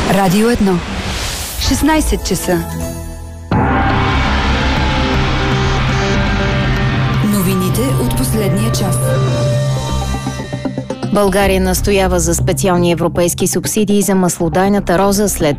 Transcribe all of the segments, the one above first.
Радио 1. 16 часа. Новините от последния час. България настоява за специални европейски субсидии за маслодайната роза след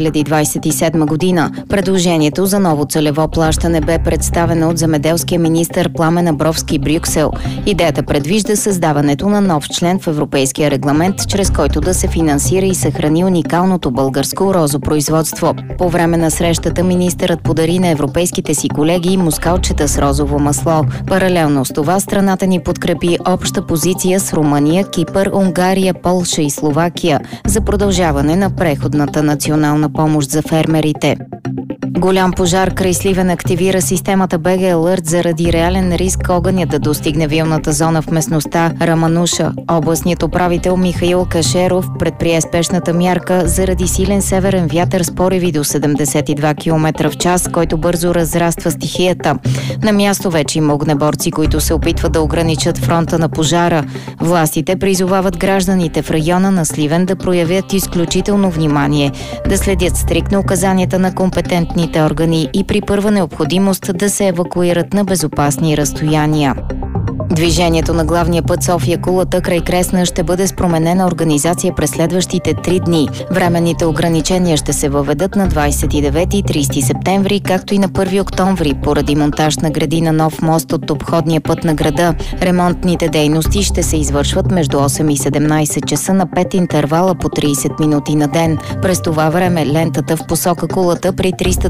2027 година. Предложението за ново целево плащане бе представено от земеделския министър Пламен Абровски Брюксел. Идеята предвижда създаването на нов член в европейския регламент, чрез който да се финансира и съхрани уникалното българско розопроизводство. По време на срещата министърът подари на европейските си колеги мускалчета с розово масло. Паралелно с това страната ни подкрепи обща позиция с Румъния, Кипър, Унгария, Полша и Словакия за продължаване на преходната национална помощ за фермерите. Голям пожар край Сливен активира системата БГ Алърт заради реален риск огъня да достигне вилната зона в местността Рамануша. Областният управител Михаил Кашеров предприе спешната мярка заради силен северен вятър с пориви до 72 км в час, който бързо разраства стихията. На място вече има огнеборци, които се опитват да ограничат фронта на пожара. Властите призовават гражданите в района на Сливен да проявят изключително внимание, да следят стриктно указанията на компетентните органи и при първа необходимост да се евакуират на безопасни разстояния. Движението на главния път София-Кулата край Кресна ще бъде с променена организация през следващите 3 дни. Временните ограничения ще се въведат на 29 и 30 септември, както и на 1 октомври, поради монтаж на гради на нов мост от обходния път на града. Ремонтните дейности ще се извършват между 8 и 17 часа на 5 интервала по 30 минути на ден. През това време лентата в посока Кулата при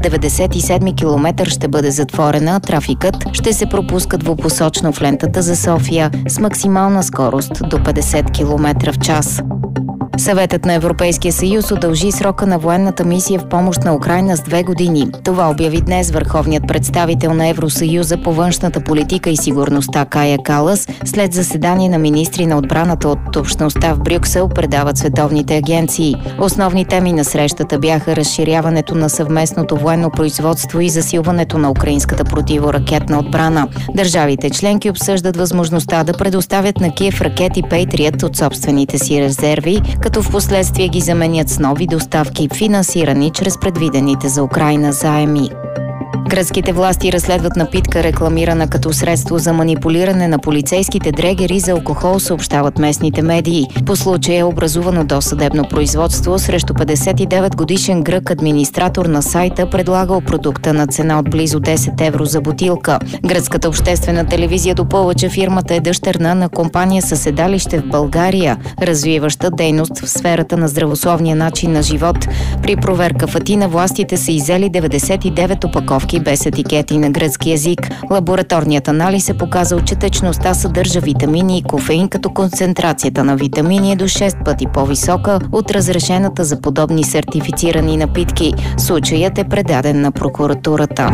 397 км ще бъде затворена, трафикът ще се пропуска двупосочно в лентата за София с максимална скорост до 50 км в час. Съветът на Европейския съюз удължи срока на военната мисия в помощ на Украйна с 2 години. Това обяви днес върховният представител на Евросъюза по външната политика и сигурността Кая Калас, след заседание на министри на отбраната от общността в Брюксел, предават световните агенции. Основни теми на срещата бяха разширяването на съвместното военно производство и засилването на украинската противоракетна отбрана. Държавите членки обсъждат възможността да предоставят на Киев ракети Пейтриът от собствените си резерви, като в последствие ги заменят с нови доставки, финансирани чрез предвидените за Украйна заеми. Гръцките власти разследват напитка, рекламирана като средство за манипулиране на полицейските дрегери за алкохол, съобщават местните медии. По случая е образувано досъдебно производство срещу 59-годишен грък администратор на сайта, предлагал продукта на цена от близо 10 евро за бутилка. Гръцката обществена телевизия допълва, че фирмата е дъщерна на компания със седалище в България, развиваща дейност в сферата на здравословния начин на живот. При проверка в Атина властите са иззели 99 опаковки без етикети на гръцки език. Лабораторният анализ е показал, че течността съдържа витамини и кофеин, като концентрацията на витамини е до 6 пъти по-висока от разрешената за подобни сертифицирани напитки. Случаят е предаден на прокуратурата.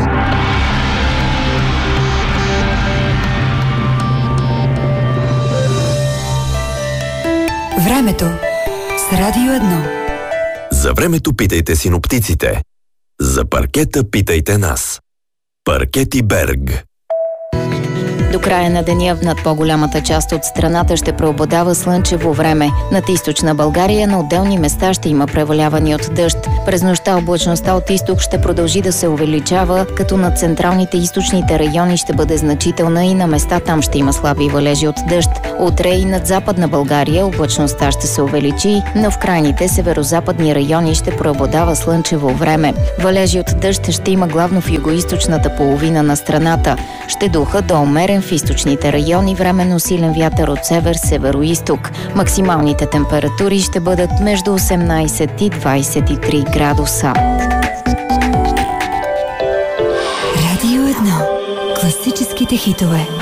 Времето с Радио 1. За времето питайте синоптиците. За паркета питайте нас. Паркети Берг. До края на деня над по-голямата част от страната ще преобладава слънчево време. Над източна България на отделни места ще има преваляване от дъжд. През нощта облачността от изток ще продължи да се увеличава, като над централните и източните райони ще бъде значителна и на места там ще има слаби валежи от дъжд. Утре и над западна България облачността ще се увеличи, но в крайните северозападни райони ще преобладава слънчево време. Валежи от дъжд ще има главно в югоизточната половина на страната. Ще духа до умерен в източните райони, временно силен вятър от север, северо-изток. Максималните температури ще бъдат между 18 и 23 градуса. Радио 1. Класическите хитове.